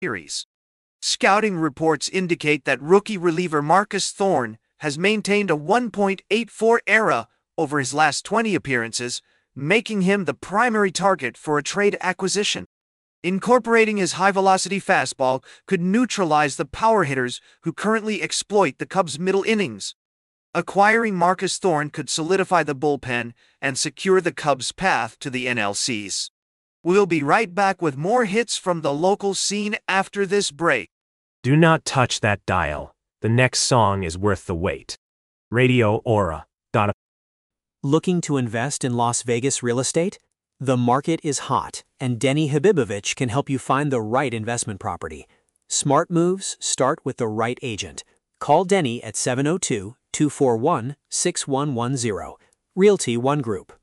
series. Scouting reports indicate that rookie reliever Marcus Thorne has maintained a 1.84 ERA over his last 20 appearances, making him the primary target for a trade acquisition. Incorporating his high-velocity fastball could neutralize the power hitters who currently exploit the Cubs' middle innings. Acquiring Marcus Thorne could solidify the bullpen and secure the Cubs' path to the NLCS. We'll be right back with more hits from the local scene after this break. Do not touch that dial. The next song is worth the wait. Radio Aura. Looking to invest in Las Vegas real estate? The market is hot, and Denny Habibovich can help you find the right investment property. Smart moves start with the right agent. Call Denny at 702-241-6110. Realty One Group.